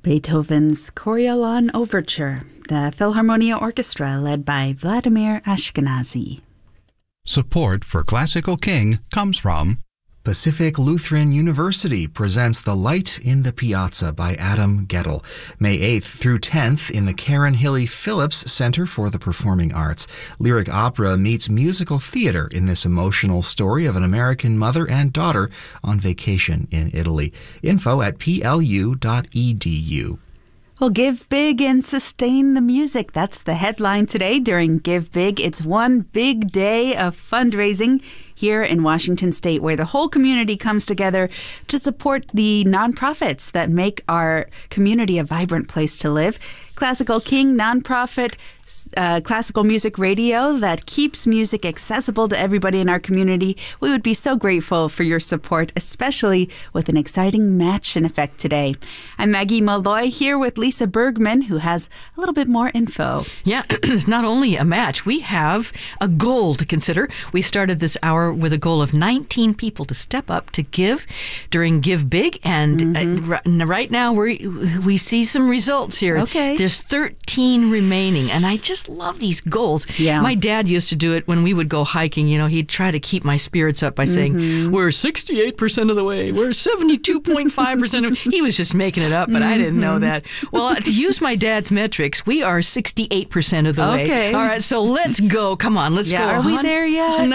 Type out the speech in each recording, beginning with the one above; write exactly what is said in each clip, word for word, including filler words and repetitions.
Beethoven's Coriolan Overture, the Philharmonia Orchestra led by Vladimir Ashkenazy. Support for Classical King comes from Pacific Lutheran University presents The Light in the Piazza by Adam Gettle, May eighth through tenth in the Karen Hilly Phillips Center for the Performing Arts. Lyric opera meets musical theater in this emotional story of an American mother and daughter on vacation in Italy. Info at p l u dot e d u. Well, give big and sustain the music. That's the headline today during Give Big. It's one big day of fundraising here in Washington State where the whole community comes together to support the nonprofits that make our community a vibrant place to live. Classical King, nonprofit uh, classical music radio that keeps music accessible to everybody in our community. We would be so grateful for your support, especially with an exciting match in effect today. I'm Maggie Malloy here with Lisa Bergman, who has a little bit more info. Yeah, it's not only a match, we have a goal to consider. We started this hour with a goal of nineteen people to step up to give during Give Big, and mm-hmm. uh, right now we we see some results here. Okay. There's thirteen remaining, and I just love these goals. Yeah. My dad used to do it when we would go hiking. You know, he'd try to keep my spirits up by saying, mm-hmm. we're sixty-eight percent of the way, we're seventy-two point five percent of He was just making it up, but mm-hmm. I didn't know that. Well, to use my dad's metrics, we are sixty-eight percent of the okay. way. All right, so let's go. Come on, let's yeah, go. Are we hon. there yet?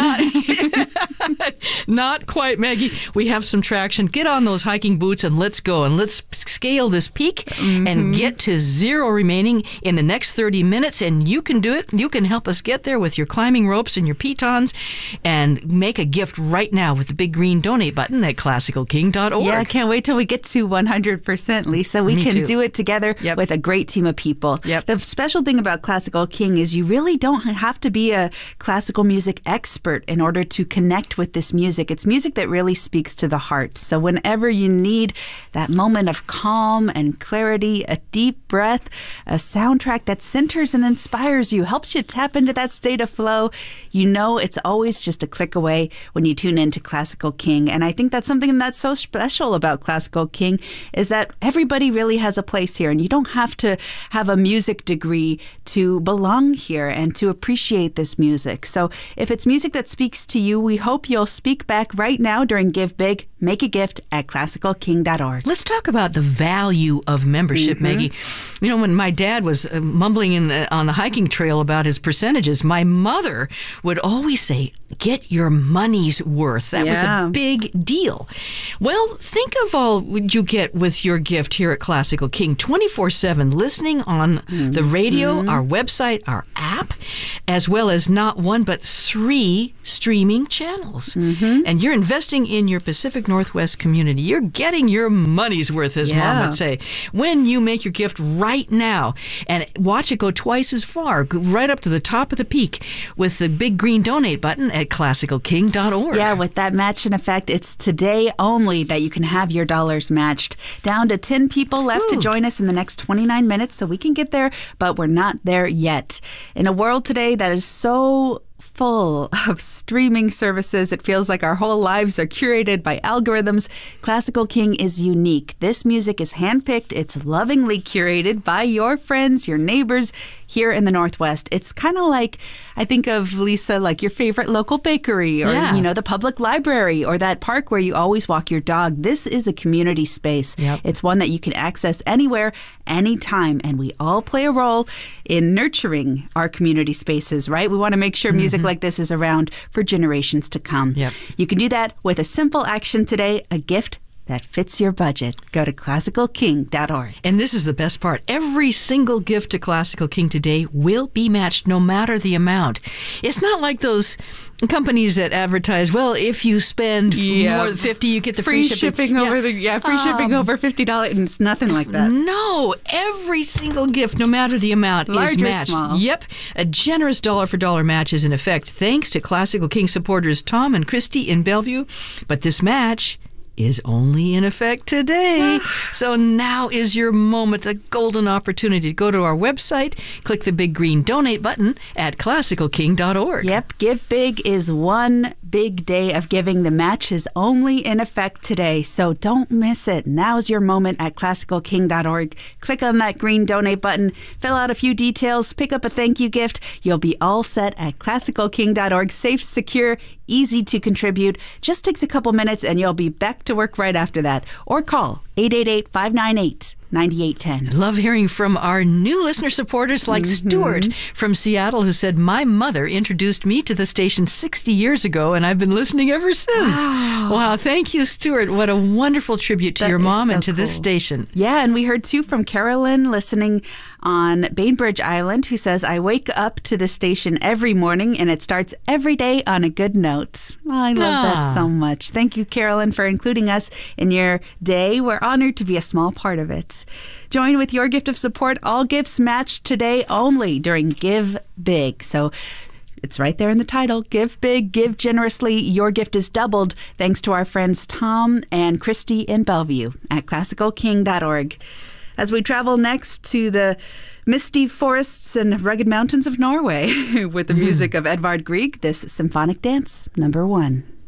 Not, not quite, Maggie. We have some traction. Get on those hiking boots and let's go. And let's scale this peak mm-hmm. and get to zero remaining in the next thirty minutes. And you can do it. You can help us get there with your climbing ropes and your pitons and make a gift right now with the big green donate button at classical king dot org. Yeah, I can't wait till we get to one hundred percent, Lisa. We Me can too. do it together yep. with a great team of people. Yep. The special thing about Classical King is you really don't have to be a classical music expert in order to connect with this music. It's music that really speaks to the heart. So whenever you need that moment of calm and clarity, a deep breath, a soundtrack that centers and inspires you, helps you tap into that state of flow, you know it's always just a click away when you tune into Classical King. And I think that's something that's so special about Classical King is that everybody really has a place here, and you don't have to have a music degree to belong here and to appreciate this music. So if it's music that speaks to you, we hope you'll speak back right now during Give Big. Make a gift at classical king dot org. Let's talk about the value of membership, mm-hmm. Maggie. You know, when my dad was uh, mumbling in the, on the hiking trail about his percentages, my mother would always say, get your money's worth. That yeah. was a big deal. Well, think of all you get with your gift here at Classical King, twenty-four seven, listening on mm-hmm. the radio, our website, our app, as well as not one but three streaming channels. Mm-hmm. And you're investing in your Pacific Northwest community. You're getting your money's worth, as yeah. Mom would say, when you make your gift right now and watch it go twice as far, go right up to the top of the peak with the big green donate button at classical king dot org. Yeah, with that match in effect, it's today only that you can have your dollars matched. Down to ten people left Ooh. to join us in the next twenty-nine minutes, so we can get there, but we're not there yet. In a world today that is so full of streaming services, it feels like our whole lives are curated by algorithms. Classical King is unique. This music is handpicked. It's lovingly curated by your friends, your neighbors here in the Northwest. It's kind of like, I think of, Lisa, like your favorite local bakery or, yeah. you know, the public library or that park where you always walk your dog. This is a community space. Yep. It's one that you can access anywhere, anytime, and we all play a role in nurturing our community spaces, right? We want to make sure music mm-hmm. like this is around for generations to come. Yep. You can do that with a simple action today, a gift that fits your budget. Go to classical king dot org. And this is the best part. Every single gift to Classical King today will be matched no matter the amount. It's not like those companies that advertise, well, if you spend yeah. more than fifty, you get the free, free shipping. shipping yeah. over the yeah, free um, shipping over fifty dollars, and it's nothing like that. No, every single gift, no matter the amount, large is matched. Or small. Yep, a generous dollar for dollar match is in effect, thanks to Classical King supporters Tom and Christy in Bellevue. But this match is only in effect today. So now is your moment, the golden opportunity to go to our website, click the big green donate button at classical king dot org. Yep, Give Big is one big day of giving. The match is only in effect today, so don't miss it. Now's your moment at classical king dot org. Click on that green donate button, fill out a few details, pick up a thank you gift. You'll be all set at classical king dot org. Safe, secure, easy to contribute. Just takes a couple minutes and you'll be back to work right after that. Or call eight eight eight, five nine eight, nine eight one zero. Love hearing from our new listener supporters like mm-hmm. Stuart from Seattle, who said, my mother introduced me to the station sixty years ago, and I've been listening ever since. Wow. Wow. Thank you, Stuart. What a wonderful tribute to that your mom so and to cool. this station. Yeah, and we heard, too, from Carolyn listening on Bainbridge Island, who says, I wake up to the station every morning, and it starts every day on a good note. Oh, I love ah. that so much. Thank you, Carolyn, for including us in your day. We're honored to be a small part of it. Join with your gift of support. All gifts matched today only during Give Big. So it's right there in the title. Give big, give generously. Your gift is doubled thanks to our friends Tom and Christy in Bellevue at classical king dot org. As we travel next to the misty forests and rugged mountains of Norway with the music of Edvard Grieg, this symphonic dance, number one.